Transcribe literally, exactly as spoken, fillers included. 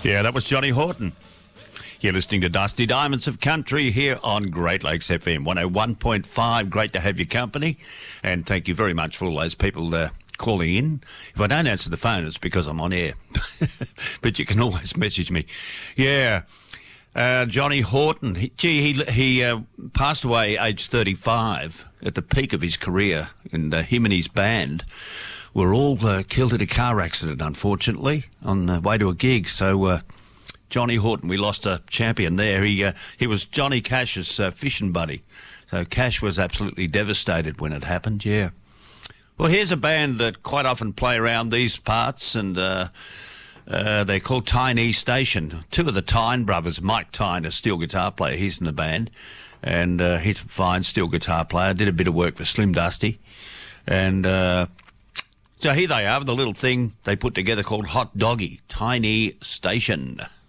Yeah, that was Johnny Horton. You're listening to Dusty Diamonds of Country here on Great Lakes F M one oh one point five. Great to have your company, and thank you very much for all those people uh, calling in. If I don't answer the phone, it's because I'm on air, but you can always message me. Yeah, uh, Johnny Horton. He, gee, he he uh, passed away aged thirty-five at the peak of his career, and uh, him and his band were all uh, killed in a car accident, unfortunately, on the way to a gig. So. Uh, Johnny Horton, we lost a champion there. He uh, he was Johnny Cash's uh, fishing buddy. So Cash was absolutely devastated when it happened, yeah. Well, here's a band that quite often play around these parts, and uh, uh, they're called Tiny Station. Two of the Tyne brothers, Mike Tyne, a steel guitar player, he's in the band, and uh, he's a fine steel guitar player, did a bit of work for Slim Dusty. And uh, so here they are with a little thing they put together called Hot Doggy, Tiny Station.